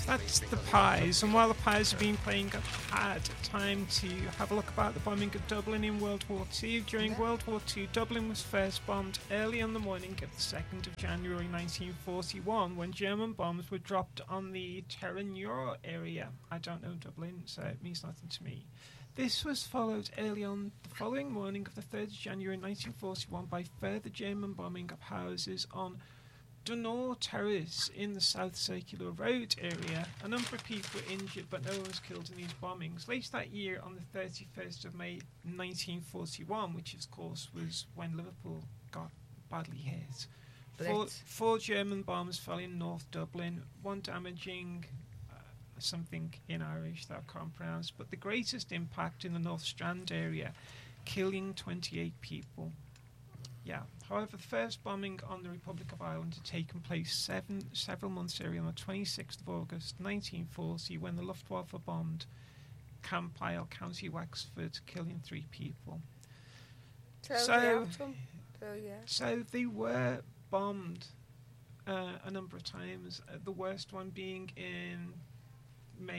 That's the Pies, and while the Pies have been playing, I've had time to have a look about the bombing of Dublin in World War II. During World War II, Dublin was first bombed early on the morning of the 2nd of January 1941 when German bombs were dropped on the Terenure area. I don't know Dublin, so it means nothing to me. This was followed early on the following morning of the 3rd of January 1941 by further German bombing of houses on Dunor Terrace in the South Circular Road area. A number of people were injured, but no one was killed in these bombings. Later that year, on the 31st of May 1941, which of course was when Liverpool got badly hit, four German bombs fell in North Dublin, one damaging something in Irish that I can't pronounce, but the greatest impact in the North Strand area, killing 28 people. Yeah. However, the first bombing on the Republic of Ireland had taken place several months earlier on the 26th of August 1940 when the Luftwaffe bombed Camp Isle, County Wexford, killing 3 people. So they were bombed a number of times, the worst one being in May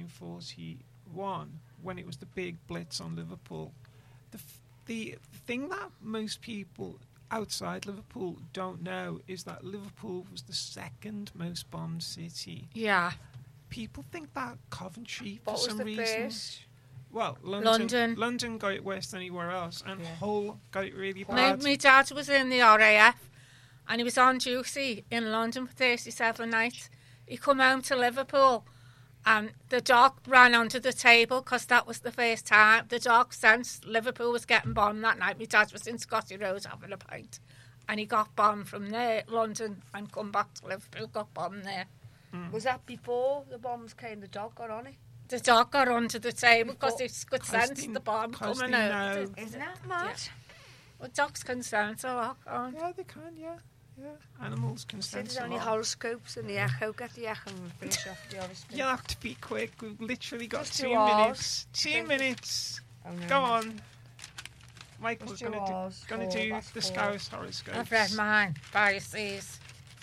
1941 when it was the big blitz on Liverpool. The thing that most people outside Liverpool don't know is that Liverpool was the second most bombed city. Yeah. People think that Coventry, what for some reason. First? Well, London got it worse than anywhere else, and Hull got it really bad. My dad was in the RAF, and he was on duty in London for 37 nights. He come home to Liverpool, and the dog ran onto the table because that was the first time the dog sensed Liverpool was getting bombed that night. My dad was in Scotty Road having a pint, and he got bombed from there, London, and come back to Liverpool, got bombed there. Was that before the bombs came? The dog got on it? The dog got onto the table because he could sense the bomb coming out. Isn't that mad? Yeah. Well, dogs can sense a lot, can't Yeah, they can, yeah. Animals can sense There's only horoscopes and the echo. Get the echo and finish off the horoscope. You'll have to be quick. We've literally got Just 2 do ours. minutes. 2 minutes. Oh, no. Go on. Michael's Just do ours. going to do That's the four. Scouse horoscopes. I've read mine. Biases.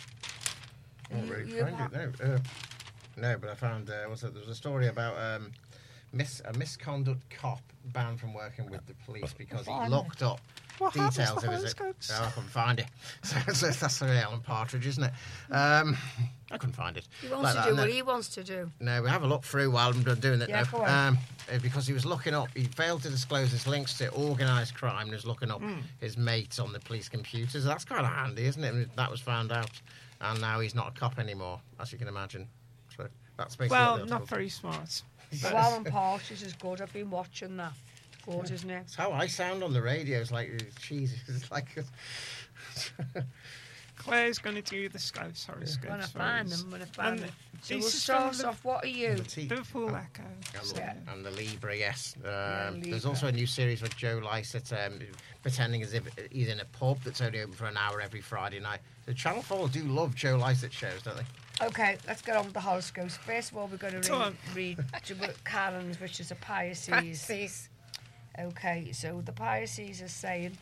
I won't really find it, no. No, but I found there was a story about a misconduct cop banned from working with the police because he locked up What happens details to of his. horoscopes? Oh, I couldn't find it. So that's the Alan Partridge, isn't it? I couldn't find it. He wants to do what he wants to do. No, we have a look through while I'm doing it Yeah, now. go on. Because he was looking up, he failed to disclose his links to organised crime and was looking up his mates on the police computers. That's kind of handy, isn't it? And that was found out, and now he's not a cop anymore, as you can imagine. So that's basically Well, what not very smart. So Alan Partridge is good. I've been watching that. Good, isn't it? It's how I sound on the radio. It's like cheesy. It's like. Claire's going to do the Scouse horoscopes. When I find them, And So we'll this is start from off. What are you? Liverpool Echo. And the Libra, yes. Libra. There's also a new series with Joe Lycett pretending as if he's in a pub that's only open for an hour every Friday night. The Channel 4 do love Joe Lycett shows, don't they? Okay, let's get on with the horoscopes. First of all, we're going to read Karen's, which is a Pisces. Pisces. Okay, so the Pisces are saying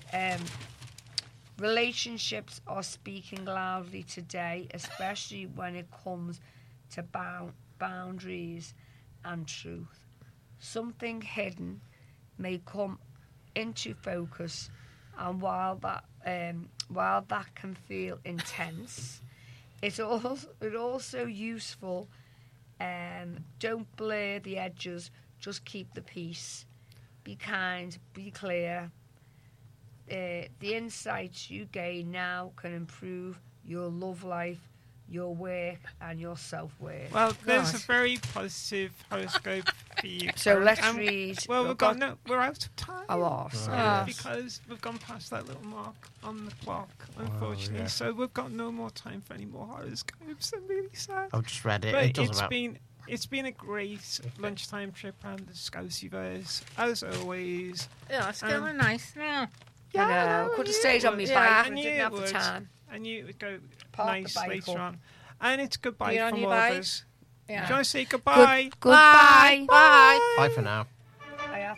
relationships are speaking loudly today, especially when it comes to boundaries and truth. Something hidden may come into focus, and while that can feel intense, it's also useful. Don't blur the edges, just keep the peace. Be kind, be clear. The insights you gain now can improve your love life, your work, and your self-worth. Well, there's a very positive horoscope for you. So let's read. Well, we're out of time. Because we've gone past that little mark on the clock, unfortunately. So we've got no more time for any more horoscopes. I'm really sad. I've just read it. But it's been a great lunchtime trip around the Scouseyverse, as always. Yeah, it's going nice now. Yeah, could have stayed on my bike, but didn't have the time. I knew it would go Park nice the bike later up. on. And it's goodbye Be on from your all of bike? us. Yeah. Do you want to say goodbye? Goodbye. Bye. Bye for now.